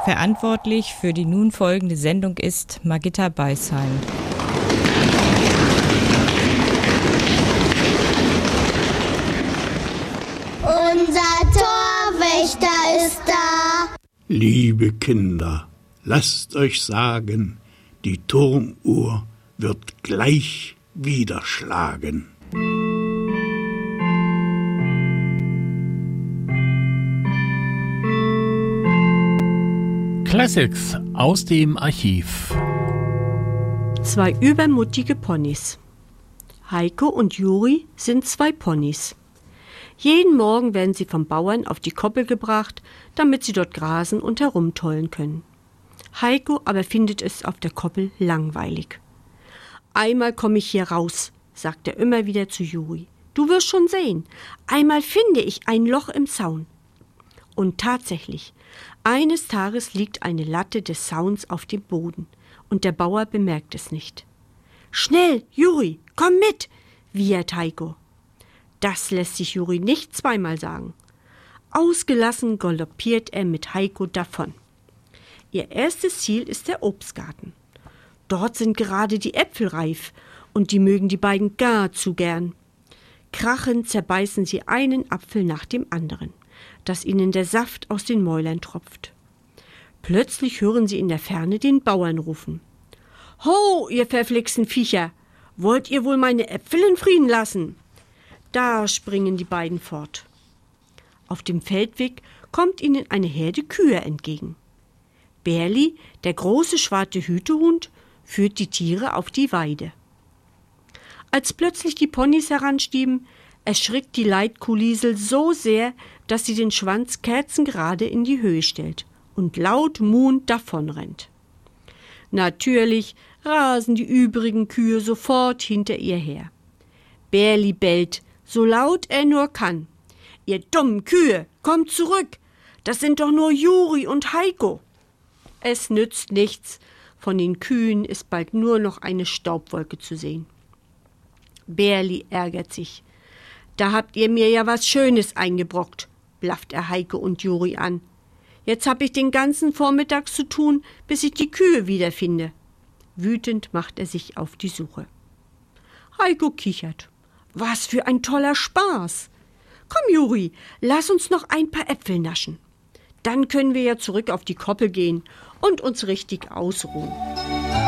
Verantwortlich für die nun folgende Sendung ist Margitta Beisheim. Unser Torwächter ist da. Liebe Kinder, lasst euch sagen, die Turmuhr wird gleich wieder schlagen. Classics aus dem Archiv. Zwei übermütige Ponys. Heiko und Juri sind zwei Ponys. Jeden Morgen werden sie vom Bauern auf die Koppel gebracht, damit sie dort grasen und herumtollen können. Heiko aber findet es auf der Koppel langweilig. »Einmal komme ich hier raus«, sagt er immer wieder zu Juri. »Du wirst schon sehen, einmal finde ich ein Loch im Zaun.« Und tatsächlich, eines Tages liegt eine Latte des Zauns auf dem Boden und der Bauer bemerkt es nicht. »Schnell, Juri, komm mit«, wiehert Heiko. Das lässt sich Juri nicht zweimal sagen. Ausgelassen galoppiert er mit Heiko davon. Ihr erstes Ziel ist der Obstgarten. Dort sind gerade die Äpfel reif und die mögen die beiden gar zu gern. Krachend zerbeißen sie einen Apfel nach dem anderen, dass ihnen der Saft aus den Mäulern tropft. Plötzlich hören sie in der Ferne den Bauern rufen. »Ho, ihr verflixten Viecher! Wollt ihr wohl meine Äpfel in Frieden lassen?« Da springen die beiden fort. Auf dem Feldweg kommt ihnen eine Herde Kühe entgegen. Bärli, der große schwarze Hütehund, führt die Tiere auf die Weide. Als plötzlich die Ponys heranstieben, erschrickt die Leitkuh Liesel so sehr, dass sie den Schwanz kerzengerade in die Höhe stellt und laut muhend davonrennt. Natürlich rasen die übrigen Kühe sofort hinter ihr her. Bärli bellt, so laut er nur kann. »Ihr dummen Kühe, kommt zurück! Das sind doch nur Juri und Heiko!« Es nützt nichts. Von den Kühen ist bald nur noch eine Staubwolke zu sehen. Bärli ärgert sich. »Da habt ihr mir ja was Schönes eingebrockt«, blafft er Heiko und Juri an. »Jetzt hab ich den ganzen Vormittag zu tun, bis ich die Kühe wiederfinde.« Wütend macht er sich auf die Suche. Heiko kichert. »Was für ein toller Spaß! Komm, Juri, lass uns noch ein paar Äpfel naschen. Dann können wir ja zurück auf die Koppel gehen und uns richtig ausruhen.«